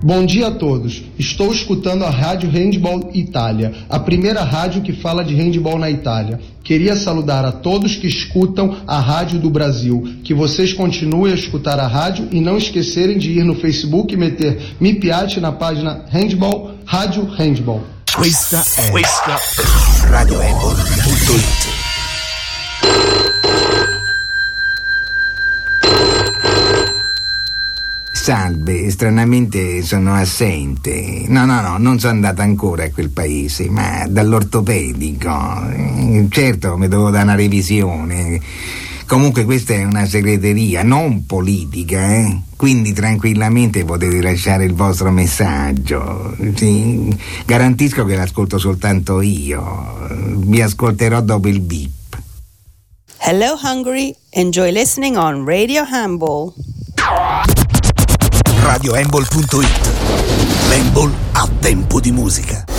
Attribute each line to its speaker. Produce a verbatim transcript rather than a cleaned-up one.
Speaker 1: Bom dia a todos. Estou escutando a Rádio Handball Itália, a primeira rádio que fala de handball na Itália. Queria saludar a todos que escutam a rádio do Brasil, que vocês continuem a escutar a rádio e não esquecerem de ir no Facebook e meter Mi Piace na página Handball, Rádio Handball.
Speaker 2: Questa è, questa è Radio Handball punto it.
Speaker 3: Salve, stranamente sono assente. No, no, no, non sono andata ancora a quel paese, ma dall'ortopedico. Certo, mi devo dare una revisione. Comunque questa è una segreteria, non politica, eh? Quindi tranquillamente potete lasciare il vostro messaggio. Sì, garantisco che l'ascolto soltanto io. Vi ascolterò dopo il beep.
Speaker 4: Hello Hungary, enjoy listening on Radio Handball.
Speaker 2: Radio Handball punto it. Handball a tempo di musica.